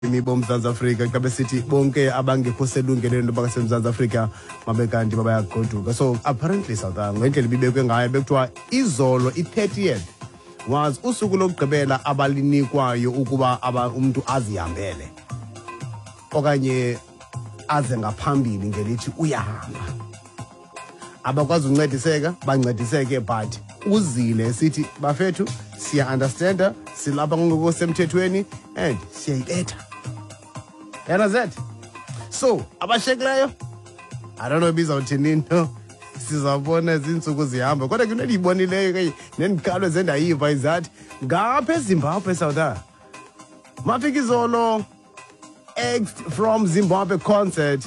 boMzantsi Afrika xa besithi bonke abangekho selungelweni loba baseMzantsi Afrika mabekanti bayagoduka. So apparently South Africa ngendlela ibibekwe ngayo bekuthiwa izolo i-30th was usuku lokugqibela abalinikwayo ukuba umuntu azihambele okanye aze ngaphambili ngelithi uyahamba. Abakwazi uncediseka bancediseke but uzile sithi bafethu siya understanda silapha ngoko semthethweni and siyayibetha. Yana that. So abashekileyo I don't know bizawuthini no sizabona izinsuku zihamba kodwa kunelibonileyo ke nendikalo zendayiva izathi ngapha eZimbabwe South Africa mafika izolo ex from Zimbabwe concert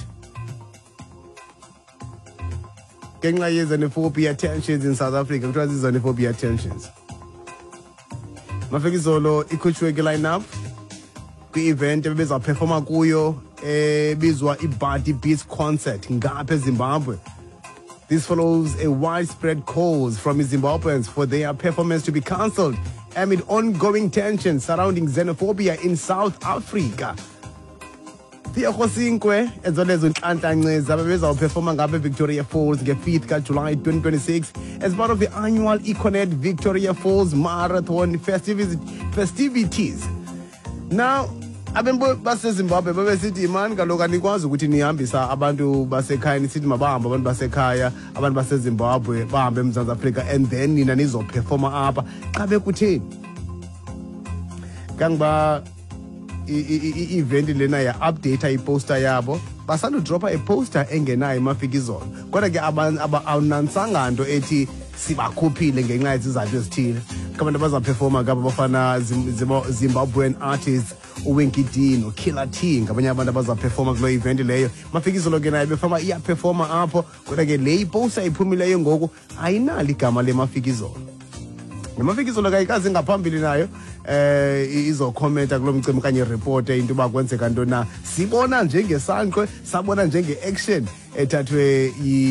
ngenxa ye-xenophobia tensions in South Africa kuthiwa zi-xenophobia tensions. Mafika izolo ikhutshwe ke-line-up kwi-event ebezawuphefoma kuyo ebizwa i-Body Beats concert ngapha eZimbabwe. This follows a widespread calls from Zimbabweans for their performance to be cancelled amid ongoing tensions surrounding xenophobia in South Africa. Sinkwe ezolezo nhlanhlanqeza bebezawuphefoma ngapha eVictoria Falls nge-5th kaJuly 2026 as part of the annual Econet Victoria Falls Marathon festivities. Now abantu baseZimbabwe babesithi man kaloku anikwazi ukuthi nihambisa abantu basekhaya nisithi mabahamba abantu basekhaya abantu baseZimbabwe bahambe eMzantsi Afrika and then nina nizophefoma apha xa bekutheni kangiba i-event lena ya-update i-poster yabo basandudropa i-poster engenayo emafika izolo kodwa ke awunansanga nto ethi sibakhuphile ngenxa yezizathu ezithile kabantu abazaphefoma kabo bafana Zimbabwean artists uWinky D noKiller T ngabanye abantu abazaphefoma kulo event leyo mafika izolo ke naye befama iyaphefoma apho kodwa ke le iposter iphumileyo ngoku ayinalo igama lemafika izolo. Nemafika izolo kayikazi ngaphambili nayo izokhomenta kulo mcimbi kanye report into uba kwenzeka ntoni na sibona njengesanqwe sabona njenge-action ethathwe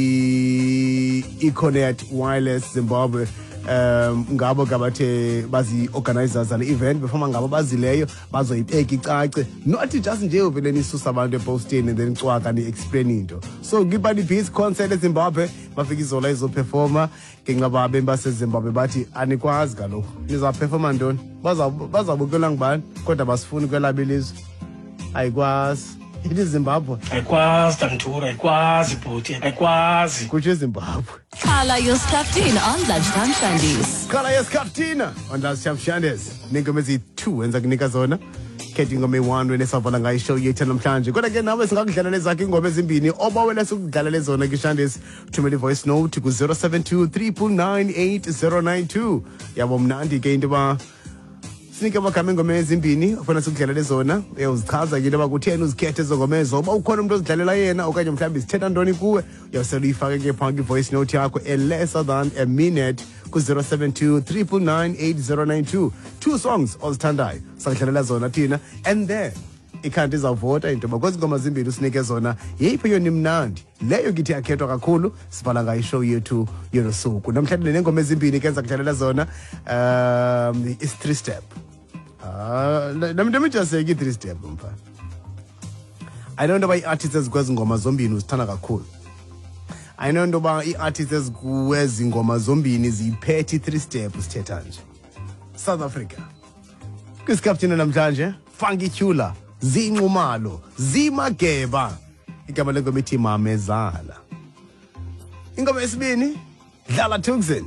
i-Econet Wireless Zimbabwe ngabo kabathe bazi-organizers zale event befoma ngabo bazileyo bazoyibeka icace not just nje uvele nisusa abantu epostini and then cwaka ni-explain into. So kwi-Body Beats concert eZimbabwe bafika izola izophefoma ngenxa babe baseZimbabwe bathi anikwazi kaloku nizaphefoma ntoni bazawubukela ngubani kodwa basifuni kwelabo ilizwe ayikwazi ithi Zimbabwe ayikwazi Tantura ayikwazi bhuti ayikwazi kutsho eZimbabwe. Khala yoSkaftina on Lunchtime Shandies. Khala yoSkaftina on Lunchtime Shandies. Ningoma ezi-2 enza kunika zona. Khetha ingoma eyi-1 wena esavala ngayo ishow yethu namhlanje. Kodwa ke nawe singakudlalela ezakho ingoma ezimbini obawela sikudlalela zona kwi-Shandies. Thumela i-voice note ku-072 399 8092. Yabo mnandi ke into ba sinike amagama engoma ezimbini ufuna sikudlalele zona uyazichaza ke into yoba kutheni uzikhethe ezo ngoma ezo uba ukhona umuntu ozidlalela yena okanye mhlawumbi zithetha ntoni kuwe uyawusele uyifake ke phaa kwi-voice note yakho lesser than a minute ku-072 399 8092. 2 songs ozithandayo sakudlalela zona thina and then ikhanti izawuvota into yoba kwezi ngoma zimbini usinike zona yeyiphi yona imnandi leyo kithi yakhethwa kakhulu sivala ngayo ishow yethu yolosuku namhlanje nengoma ezimbini kenza kudlalela zona is 3 step. Let me just say 3 step mfana. I don't know why artists ezikwazi ngoma zombini uzithanda kakhulu. I know ndoba i-artists ezikwezi ngoma zombini ziyiphethe 3 step sithetha nje. South Africa. KwiSkaftina namhlanje Funky Chula Zinqumalo Zimageba igama lengoma ithi Mamezala. Ingoma yesibini Dlala Thukzin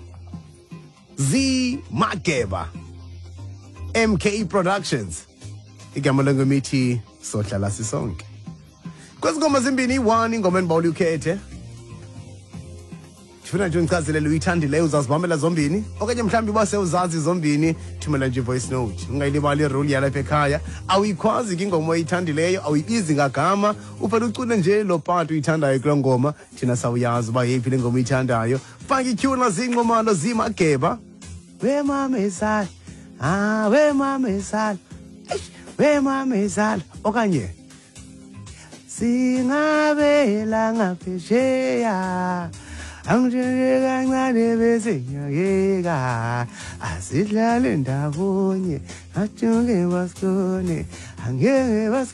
Zimageba MKE Productions igama lengoma ithi Sohlala Sisonke. Kwezi ngoma zimbini i-1 ingoma enibawula ukhethe Thina nje ngicazele uyithandile uzazibambela zombini okanye mhlawumbe base uzazi zombini thumela nje voice note ungayilibali irule yalapha ekhaya awuyikwazi ingoma oyithandileyo awuyibizi ngagama ufela ucule nje lo part uyithandayo kule ngoma thina sawuyazi uba yephi le ngoma uyithandayo Funky Chula Zinqumalo Zimageba we mamezala we mamezala we mamezala okanye singabela ngaphesheya Angijeka kancane bese ngiyayeka asidlale ndawonye ajonge basikone angeke